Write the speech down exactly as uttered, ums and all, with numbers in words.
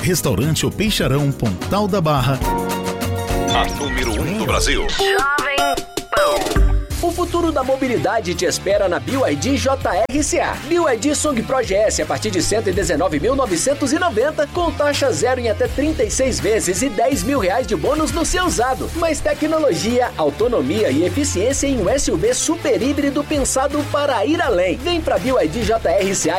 Restaurante O Peixarão, Pontal da Barra. A número um do Brasil. Jovem Pan. O futuro da mobilidade te espera na B Y D J R C A. B Y D Sung Pro G S a partir de cento e dezenove mil novecentos e noventa, com taxa zero em até trinta e seis vezes e dez mil reais de bônus no seu usado. Mais tecnologia, autonomia e eficiência em um S U V super híbrido pensado para ir além. Vem pra B Y D J R C A